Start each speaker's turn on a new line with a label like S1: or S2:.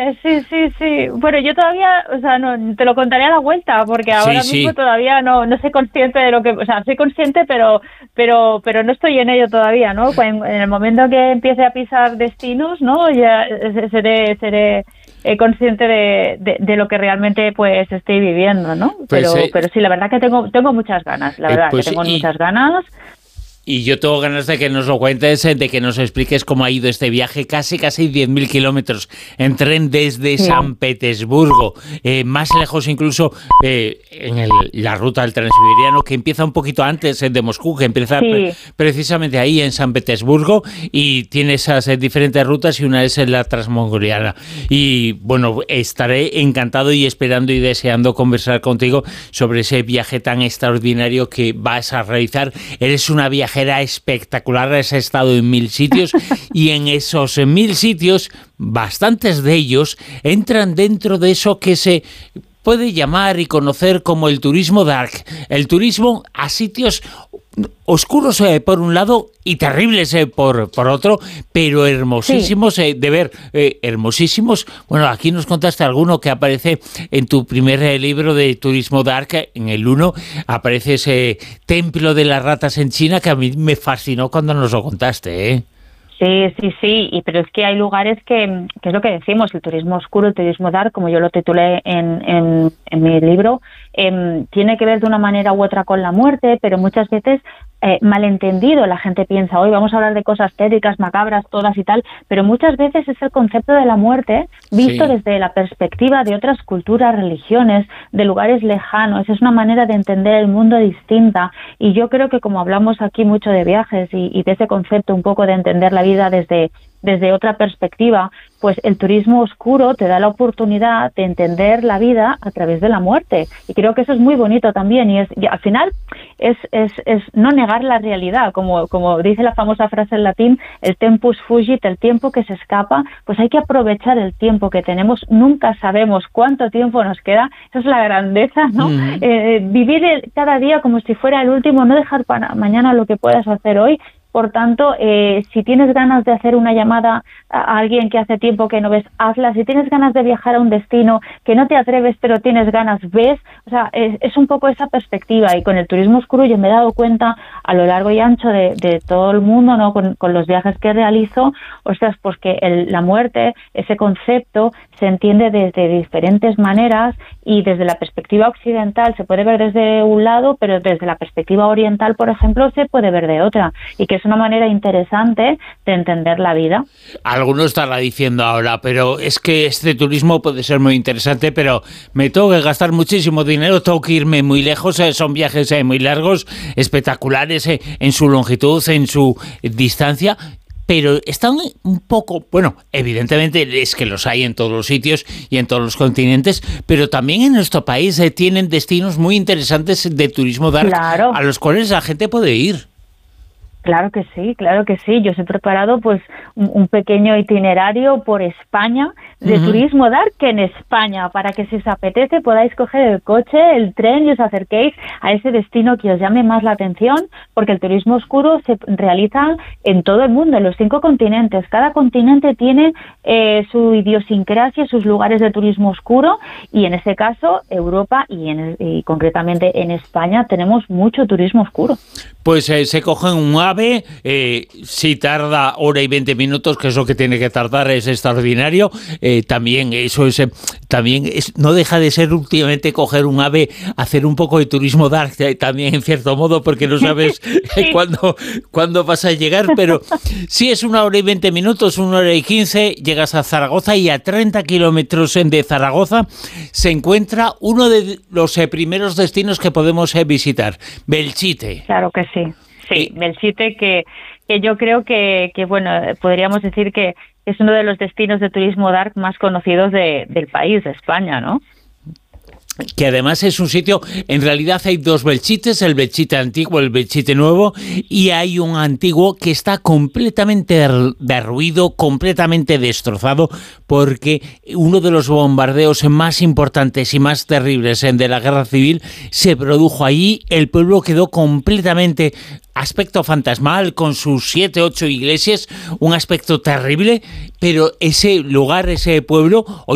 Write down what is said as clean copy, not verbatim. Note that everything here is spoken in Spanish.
S1: Sí. Bueno, yo todavía, o sea, no te lo contaré a la vuelta, porque ahora mismo todavía no soy consciente de lo que, o sea, soy consciente, pero no estoy en ello todavía, ¿no? En el momento que empiece a pisar destinos, ¿no? Ya seré consciente de lo que realmente pues estoy viviendo, ¿no? Pero sí, la verdad que tengo muchas ganas, muchas ganas.
S2: Y yo tengo ganas de que nos lo cuentes, de que nos expliques cómo ha ido este viaje, casi 10.000 kilómetros en tren desde San Petersburgo, más lejos incluso en la ruta del Transiberiano, que empieza un poquito antes de Moscú, que empieza precisamente ahí en San Petersburgo, y tiene esas diferentes rutas, y una es la transmongoliana. Y bueno, estaré encantado y esperando y deseando conversar contigo sobre ese viaje tan extraordinario que vas a realizar. Eres una viajera espectacular, has estado en 1000 sitios y en esos 1000 sitios, bastantes de ellos entran dentro de eso que se puede llamar y conocer como el turismo dark, el turismo a sitios oscuros por un lado y terribles por otro, pero hermosísimos de ver, hermosísimos. Bueno, aquí nos contaste alguno que aparece en tu primer libro de Turismo Dark, en el 1, aparece ese templo de las ratas en China que a mí me fascinó cuando nos lo contaste, ¿eh?
S1: Sí, pero es que hay lugares que es lo que decimos, el turismo oscuro, el turismo dark, como yo lo titulé en mi libro, tiene que ver de una manera u otra con la muerte, pero muchas veces malentendido. La gente piensa, hoy vamos a hablar de cosas tétricas, macabras, todas y tal, pero muchas veces es el concepto de la muerte visto desde la perspectiva de otras culturas, religiones, de lugares lejanos. Es una manera de entender el mundo distinta, y yo creo que como hablamos aquí mucho de viajes y de ese concepto un poco de entender la vida desde otra perspectiva, pues el turismo oscuro te da la oportunidad de entender la vida a través de la muerte, y creo que eso es muy bonito también, y al final es no negar la realidad, como dice la famosa frase en latín, el tempus fugit, el tiempo que se escapa. Pues hay que aprovechar el tiempo que tenemos, nunca sabemos cuánto tiempo nos queda, esa es la grandeza, ¿no? Vivir cada día como si fuera el último, no dejar para mañana lo que puedas hacer hoy. Por tanto, si tienes ganas de hacer una llamada a alguien que hace tiempo que no ves, hazla. Si tienes ganas de viajar a un destino que no te atreves pero tienes ganas, ves. O sea, es un poco esa perspectiva. Y con el turismo oscuro yo me he dado cuenta a lo largo y ancho de todo el mundo, ¿no? Con los viajes que realizo, ostras, pues que la muerte, ese concepto, se entiende desde diferentes maneras, y desde la perspectiva occidental se puede ver desde un lado, pero desde la perspectiva oriental, por ejemplo, se puede ver de otra, y que es una manera interesante de entender la vida.
S2: Alguno estará diciendo ahora, pero es que este turismo puede ser muy interesante, pero me tengo que gastar muchísimo dinero, tengo que irme muy lejos, son viajes muy largos, espectaculares en su longitud, en su distancia, pero están un poco, bueno, evidentemente es que los hay en todos los sitios y en todos los continentes, pero también en nuestro país tienen destinos muy interesantes de turismo dark, a los cuales la gente puede ir.
S1: Claro que sí. Yo os he preparado pues un pequeño itinerario por España de turismo dark en España, para que si os apetece podáis coger el coche, el tren y os acerquéis a ese destino que os llame más la atención, porque el turismo oscuro se realiza en todo el mundo, en los 5 continentes. Cada continente tiene su idiosincrasia, sus lugares de turismo oscuro, y en este caso Europa y concretamente en España tenemos mucho turismo oscuro.
S2: Pues se cogen un AVE, si tarda 1 hora y 20 minutos, que es lo que tiene que tardar, es extraordinario. También eso no deja de ser últimamente coger un AVE, hacer un poco de turismo dark, también en cierto modo, porque no sabes cuándo vas a llegar, pero si es 1 hora y 20 minutos, 1 hora y 15, llegas a Zaragoza, y a 30 kilómetros de Zaragoza se encuentra uno de los primeros destinos que podemos visitar, Belchite.
S1: Claro que sí, Belchite, que yo creo que bueno, podríamos decir que es uno de los destinos de turismo dark más conocidos del país, de España, ¿no?
S2: Que además es un sitio, en realidad hay 2 Belchites, el Belchite antiguo, el Belchite nuevo, y hay un antiguo que está completamente derruido, completamente destrozado, porque uno de los bombardeos más importantes y más terribles de la guerra civil se produjo allí. El pueblo quedó completamente aspecto fantasmal, con sus 7, 8 iglesias, un aspecto terrible, pero ese lugar, ese pueblo,